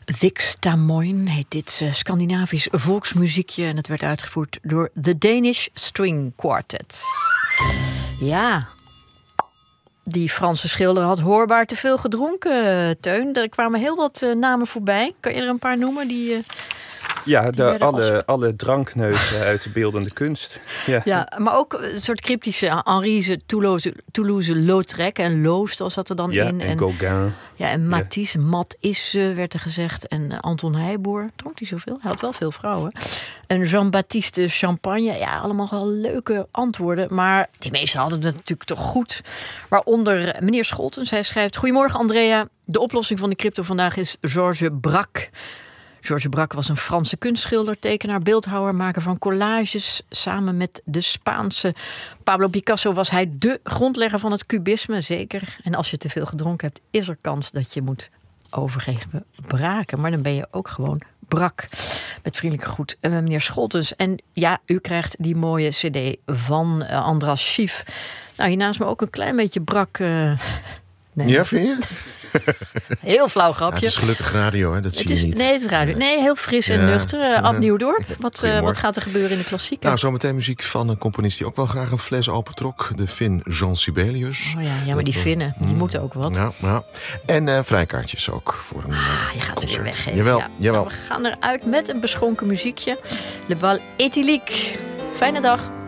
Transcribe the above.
Vix Tamoin heet dit Scandinavisch volksmuziekje en het werd uitgevoerd door The Danish String Quartet. Ja, die Franse schilder had hoorbaar te veel gedronken, Teun. Er kwamen heel wat namen voorbij. Kan je er een paar noemen die... Ja, alle drankneuzen uit de beeldende kunst. Ja, maar ook een soort cryptische Henrize, Toulouse-Lautrec en Loost zat er dan in. En Gauguin. Ja, en Matisse, Matisse werd er gezegd. En Anton Heijboer, dronk hij zoveel? Hij had wel veel vrouwen. En Jean-Baptiste Champagne. Ja, allemaal wel leuke antwoorden. Maar de meesten hadden het natuurlijk toch goed. Waaronder meneer Scholtens. Hij schrijft: Goedemorgen Andrea. De oplossing van de crypto vandaag is Georges Braque. Georges Braque was een Franse kunstschilder, tekenaar, beeldhouwer, maker van collages. Samen met de Spaanse Pablo Picasso was hij dé grondlegger van het cubisme, zeker. En als je te veel gedronken hebt, is er kans dat je moet overgeven braken. Maar dan ben je ook gewoon brak. Met vriendelijke groet, meneer Scholtens. En ja, u krijgt die mooie cd van Andras Schief. Nou, hier naast me ook een klein beetje brak... Nee. Ja, vind je? Heel flauw grapje. Ja, het is gelukkig radio, hè? Dat zie je niet. Nee, het is radio. Nee, heel fris en nuchter. Ab Nieuwdorp. Wat gaat er gebeuren in de klassieken? Nou, zometeen muziek van een componist die ook wel graag een fles opentrok. De Fin Jean Sibelius. Oh ja, maar die Finnen, die moeten ook wat. Ja. En vrijkaartjes ook voor een je gaat concert. ze weer weggeven. Jawel. Nou, we gaan eruit met een beschonken muziekje. Le Bal Éthylique. Fijne dag.